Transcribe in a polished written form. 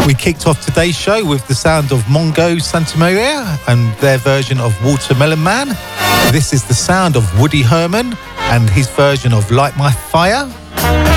We kicked off today's show with the sound of Mongo Santamaria and their version of Watermelon Man. This is the sound of Woody Herman and his version of Light My Fire.